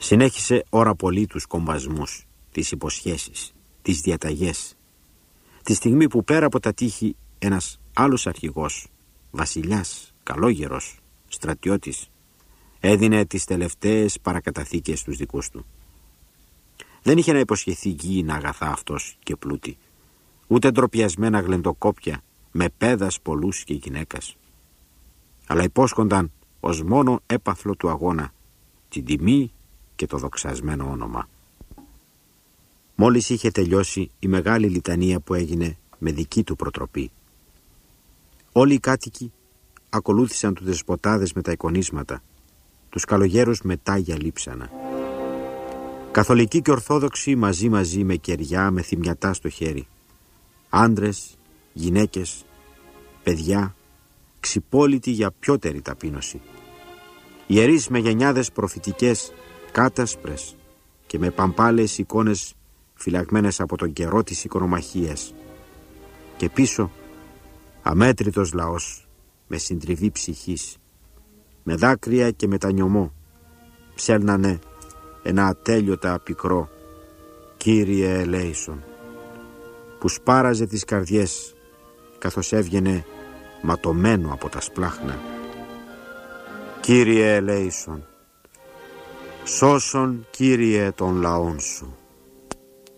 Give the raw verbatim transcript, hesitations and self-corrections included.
Συνέχισε ώρα πολύ τους κομβασμούς, τις υποσχέσεις, τις διαταγές. Τη στιγμή που πέρα από τα τείχη ένας άλλος αρχηγός, βασιλιάς, καλόγερος, στρατιώτης, έδινε τις τελευταίες παρακαταθήκες στους δικούς του. Δεν είχε να υποσχεθεί γήινα αγαθά αυτός και πλούτη, ούτε ντροπιασμένα γλεντοκόπια με πέδας πολλούς και γυναίκας, αλλά υπόσχονταν ως μόνο έπαθλο του αγώνα την τιμή και το δοξασμένο όνομα. Μόλις είχε τελειώσει η μεγάλη λιτανία που έγινε με δική του προτροπή, όλοι οι κάτοικοι ακολούθησαν τους δεσποτάδες με τα εικονίσματα, τους καλογέρους με τάγια λείψανα. Καθολικοί και Ορθόδοξοι μαζί μαζί με κεριά, με θυμιατά στο χέρι. Άντρες, γυναίκες, παιδιά, ξυπόλυτοι για πιότερη ταπείνωση. Ιερείς με γενιάδες προφητικές, κάτασπρες και με παμπάλες εικόνες φυλαγμένες από τον καιρό της οικονομαχίας. Και πίσω αμέτρητος λαός με συντριβή ψυχής, με δάκρυα και μετανιωμό, ψέλνανε ένα ατέλειωτα πικρό «Κύριε ελέησον», που σπάραζε τις καρδιές καθώς έβγαινε ματωμένο από τα σπλάχνα. «Κύριε ελέησον, σώσον Κύριε των λαών σου».